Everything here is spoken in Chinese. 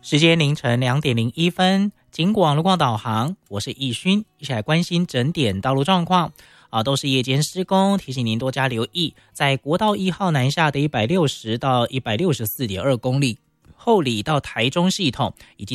时间凌晨2:01，经过网路况导航，我是易勋，一起来关心整点道路状况。都是夜间施工，提醒您多加留意，在国道1号南下的160到164.2公里，后里到台中系统已经